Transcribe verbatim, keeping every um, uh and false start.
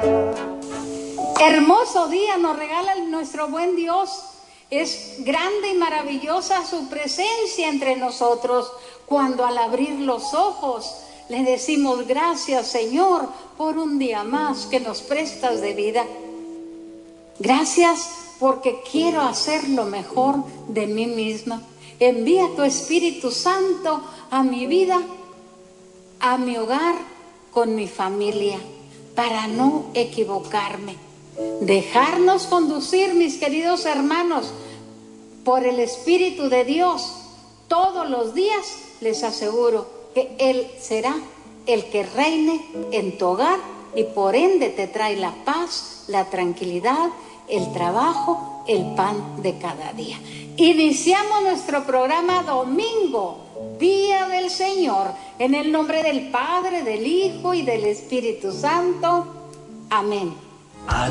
Hermoso día nos regala nuestro buen Dios. Es grande y maravillosa su presencia entre nosotros, cuando al abrir los ojos le decimos gracias, Señor, por un día más que nos prestas de vida. Gracias porque quiero hacer lo mejor de mí misma. Envía tu Espíritu Santo a mi vida, a mi hogar, con mi familia, para no equivocarme. Dejarnos conducir, mis queridos hermanos, por el Espíritu de Dios todos los días. Les aseguro que Él será el que reine en tu hogar y por ende te trae la paz, la tranquilidad, el trabajo, el pan de cada día. Iniciamos nuestro programa domingo, Día del Señor, en el nombre del Padre, del Hijo y del Espíritu Santo. Amén.